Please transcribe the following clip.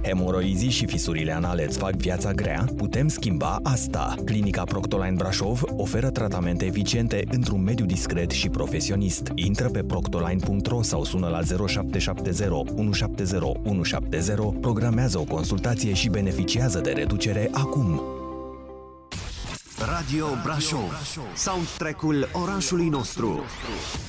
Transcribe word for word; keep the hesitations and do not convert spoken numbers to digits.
Hemoroizii și fisurile anale îți fac viața grea? Putem schimba asta. Clinica Proctoline Brașov oferă tratamente eficiente într-un mediu discret și profesionist. Intră pe proctoline punct ro sau sună la zero șapte șapte zero unu șapte zero unu șapte zero, programează o consultație și beneficiază de reducere acum. Radio Brașov, soundtrack-ul orașului nostru.